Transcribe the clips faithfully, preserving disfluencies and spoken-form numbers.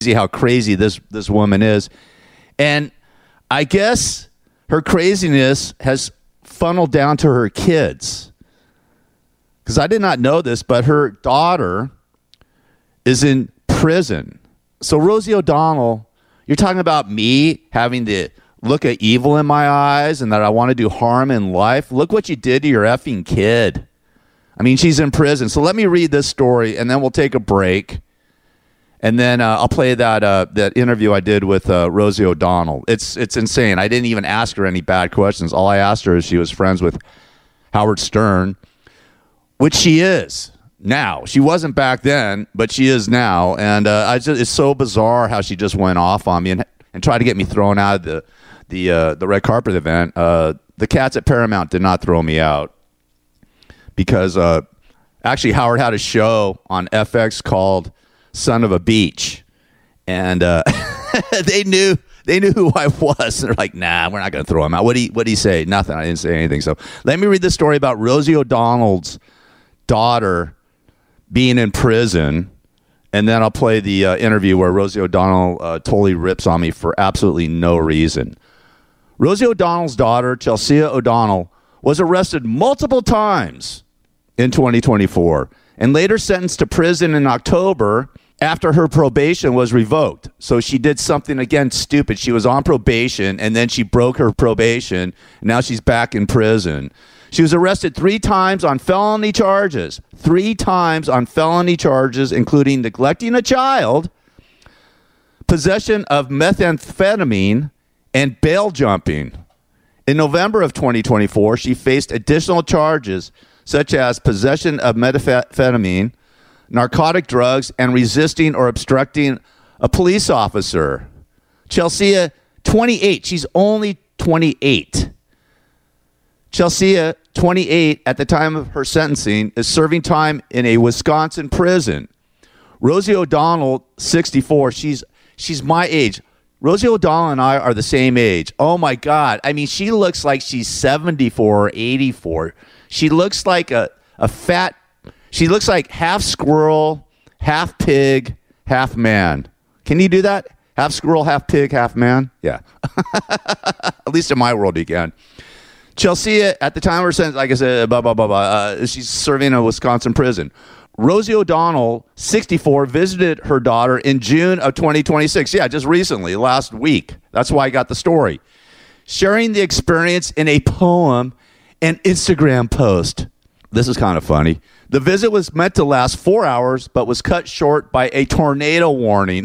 See how crazy this, this woman is. And I guess her craziness has funneled down to her kids. Because I did not know this, but her daughter is in prison. So Rosie O'Donnell, you're talking about me having the look at evil in my eyes and that I want to do harm in life. Look what you did to your effing kid. I mean, she's in prison. So let me read this story, and then we'll take a break. And then uh, I'll play that uh, that interview I did with uh, Rosie O'Donnell. It's it's insane. I didn't even ask her any bad questions. All I asked her is she was friends with Howard Stern, which she is now. She wasn't back then, but she is now. And uh, I just, it's so bizarre how she just went off on me and and tried to get me thrown out of the the uh, the red carpet event. Uh, the cats at Paramount did not throw me out because uh, actually Howard had a show on F X called Son of a Beach, and uh, they knew they knew who I was. They're like, nah, we're not going to throw him out. What do you what do you say? Nothing. I didn't say anything. So let me read the story about Rosie O'Donnell's daughter being in prison, and then I'll play the uh, interview where Rosie O'Donnell uh, totally rips on me for absolutely no reason. Rosie O'Donnell's daughter, Chelsea O'Donnell, was arrested multiple times in twenty twenty-four and later sentenced to prison in October after her probation was revoked. So she did something, again, stupid. She was on probation, and then she broke her probation, and now she's back in prison. She was arrested three times on felony charges. Three times on felony charges, including neglecting a child, possession of methamphetamine, and bail jumping. In November of twenty twenty-four, she faced additional charges such as possession of methamphetamine, narcotic drugs, and resisting or obstructing a police officer. Chelsea, twenty-eight. She's only twenty-eight. Chelsea, twenty-eight, at the time of her sentencing, is serving time in a Wisconsin prison. Rosie O'Donnell, sixty-four. She's she's my age. Rosie O'Donnell and I are the same age. Oh, my God. I mean, she looks like she's seventy-four or eighty-four. She looks like a, a fat, she looks like half squirrel, half pig, half man. Can you do that? Half squirrel, half pig, half man? Yeah. At least in my world, you can. Chelsea, at the time of her sentence, like I said, blah, blah, blah, blah, uh, she's serving in a Wisconsin prison. Rosie O'Donnell, sixty-four, visited her daughter in June of twenty twenty-six. Yeah, just recently, last week. That's why I got the story. Sharing the experience in a poem and Instagram post. This is kind of funny. The visit was meant to last four hours, but was cut short by a tornado warning.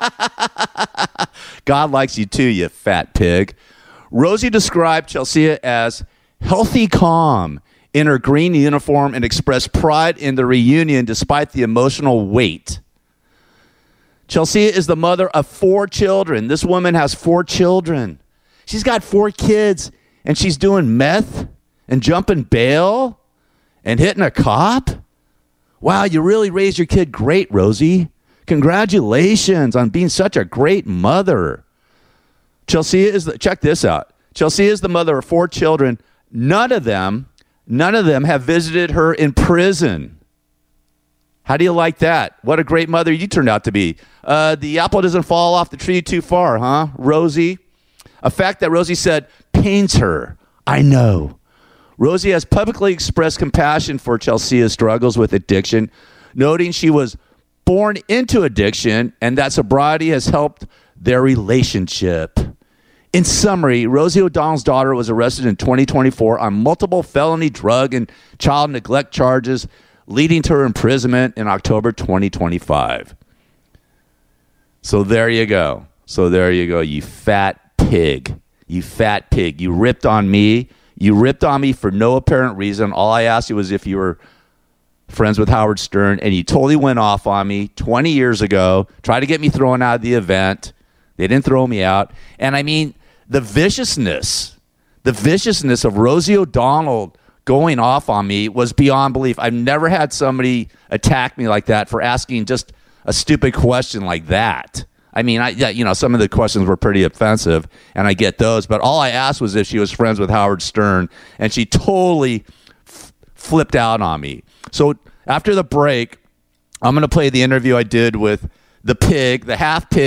God likes you too, you fat pig. Rosie described Chelsea as healthy calm in her green uniform and expressed pride in the reunion despite the emotional weight. Chelsea is the mother of four children. This woman has four children. She's got four kids, and she's doing meth and jumping bail and hitting a cop. Wow, you really raised your kid great, Rosie. Congratulations on being such a great mother. Chelsea is the, check this out. Chelsea is the mother of four children. None of them, none of them have visited her in prison. How do you like that? What a great mother you turned out to be. Uh, the apple doesn't fall off the tree too far, huh, Rosie? A fact that Rosie said pains her. I know. Rosie has publicly expressed compassion for Chelsea's struggles with addiction, noting she was born into addiction and that sobriety has helped their relationship. In summary, Rosie O'Donnell's daughter was arrested in twenty twenty-four on multiple felony drug and child neglect charges, leading to her imprisonment in October twenty twenty-five. So there you go. So there you go, you fat pig. You fat pig. You ripped on me. You ripped on me for no apparent reason. All I asked you was if you were friends with Howard Stern, and you totally went off on me twenty years ago, tried to get me thrown out of the event. They didn't throw me out. And I mean, the viciousness, the viciousness of Rosie O'Donnell going off on me was beyond belief. I've never had somebody attack me like that for asking just a stupid question like that. I mean, I, yeah, you know, some of the questions were pretty offensive, and I get those. But all I asked was if she was friends with Howard Stern, and she totally f- flipped out on me. So after the break, I'm going to play the interview I did with the pig, the half pig.